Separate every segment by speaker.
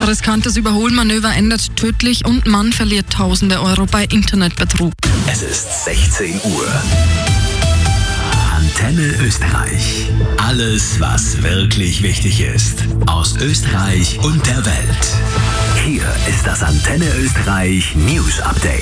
Speaker 1: Riskantes Überholmanöver endet tödlich und Mann verliert Tausende Euro bei Internetbetrug.
Speaker 2: Es ist 16 Uhr. Antenne Österreich. Alles, was wirklich wichtig ist. Aus Österreich und der Welt. Hier ist das Antenne Österreich News Update.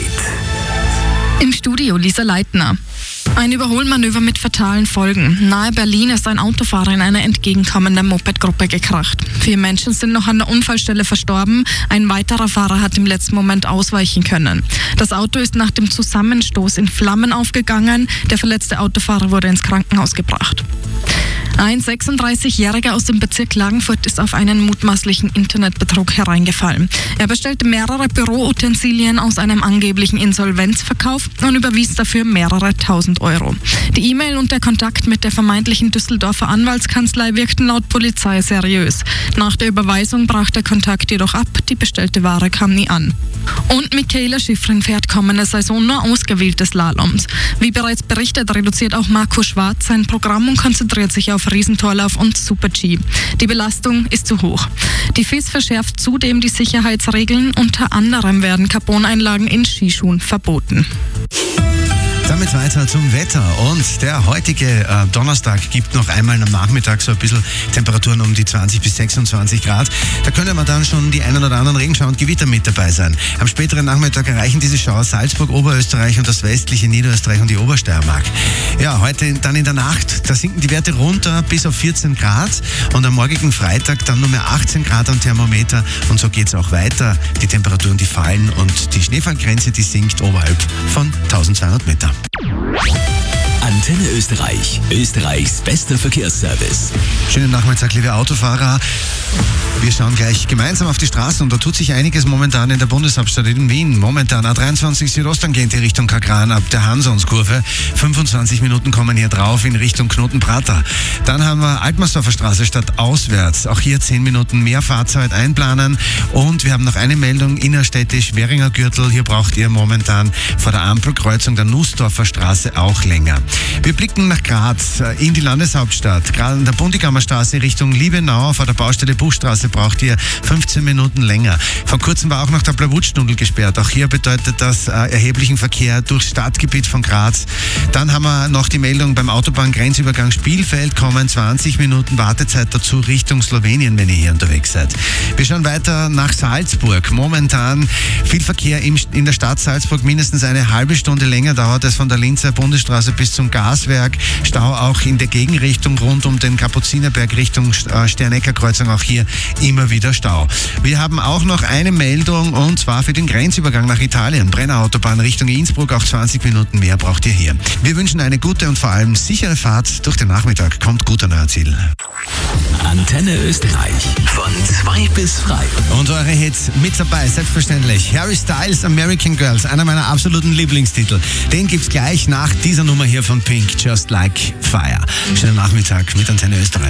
Speaker 1: Im Studio Lisa Leitner. Ein Überholmanöver mit fatalen Folgen. Nahe Berlin ist ein Autofahrer in eine entgegenkommende Mopedgruppe gekracht. 4 Menschen sind noch an der Unfallstelle verstorben. Ein weiterer Fahrer hat im letzten Moment ausweichen können. Das Auto ist nach dem Zusammenstoß in Flammen aufgegangen. Der verletzte Autofahrer wurde ins Krankenhaus gebracht. Ein 36-Jähriger aus dem Bezirk Klagenfurt ist auf einen mutmaßlichen Internetbetrug hereingefallen. Er bestellte mehrere Büroutensilien aus einem angeblichen Insolvenzverkauf und überwies dafür mehrere tausend Euro. Die E-Mail und der Kontakt mit der vermeintlichen Düsseldorfer Anwaltskanzlei wirkten laut Polizei seriös. Nach der Überweisung brach der Kontakt jedoch ab, die bestellte Ware kam nie an. Und Michaela Schifrin fährt kommende Saison nur ausgewählte Slaloms. Wie bereits berichtet, reduziert auch Marco Schwarz sein Programm und konzentriert sich auf Riesentorlauf und Super-G. Die Belastung ist zu hoch. Die FIS verschärft zudem die Sicherheitsregeln. Unter anderem werden Carboneinlagen in Skischuhen verboten.
Speaker 3: Damit weiter zum Wetter. Und der heutige Donnerstag gibt noch einmal am Nachmittag so ein bisschen Temperaturen um die 20 bis 26 Grad. Da können wir dann schon die einen oder anderen Regenschauer und Gewitter mit dabei sein. Am späteren Nachmittag erreichen diese Schauer Salzburg, Oberösterreich und das westliche Niederösterreich und die Obersteiermark. Ja, heute dann in der Nacht, da sinken die Werte runter bis auf 14 Grad und am morgigen Freitag dann nur mehr 18 Grad am Thermometer und so geht es auch weiter. Die Temperaturen, die fallen und die Schneefallgrenze, die sinkt oberhalb von 1200 Meter.
Speaker 2: Antenne Österreich. Österreichs bester Verkehrsservice.
Speaker 3: Schönen Nachmittag, liebe Autofahrer. Wir schauen gleich gemeinsam auf die Straßen und da tut sich einiges momentan in der Bundeshauptstadt in Wien. Momentan A23 Südosttangente Richtung Kagran ab der Hansonskurve. 25 Minuten kommen hier drauf in Richtung Knotenprater. Dann haben wir Altmersdorfer Straße stadtauswärts. Auch hier 10 Minuten mehr Fahrzeit einplanen. Und wir haben noch eine Meldung innerstädtisch Währinger Gürtel. Hier braucht ihr momentan vor der Ampelkreuzung der Nussdorfer Straße auch länger. Wir blicken nach Graz in die Landeshauptstadt. Gerade an der Bundigammer Straße Richtung Liebenau vor der Baustelle Buchstraße braucht ihr 15 Minuten länger. Vor kurzem war auch noch der Blawutschtunnel gesperrt. Auch hier bedeutet das erheblichen Verkehr durchs Stadtgebiet von Graz. Dann haben wir noch die Meldung beim Autobahngrenzübergang Spielfeld kommen 20 Minuten Wartezeit dazu Richtung Slowenien, wenn ihr hier unterwegs seid. Wir schauen weiter nach Salzburg. Momentan viel Verkehr in der Stadt Salzburg. Mindestens eine halbe Stunde länger dauert es von der Linzer Bundesstraße bis zum Gaswerk. Stau auch in der Gegenrichtung rund um den Kapuzinerberg Richtung Sternecker-Kreuzung. Auch hier immer wieder Stau. Wir haben auch noch eine Meldung und zwar für den Grenzübergang nach Italien. Brennerautobahn Richtung Innsbruck. Auch 20 Minuten mehr braucht ihr hier. Wir wünschen eine gute und vor allem sichere Fahrt durch den Nachmittag. Kommt gut an euer Ziel.
Speaker 2: Antenne Österreich. Von 2 bis frei.
Speaker 3: Und eure Hits mit dabei, selbstverständlich. Harry Styles, American Girls, einer meiner absoluten Lieblingstitel. Den gibt's gleich nach dieser Nummer hier von Pink, Just Like Fire. Schönen Nachmittag mit Antenne Österreich.